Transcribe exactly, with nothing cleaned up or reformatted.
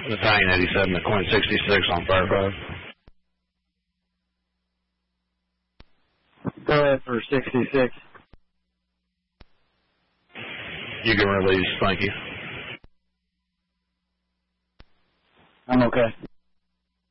Battalion eighty-seven to Coin sixty-six on Fire five. Go ahead for sixty-six. You can release, thank you. I'm okay.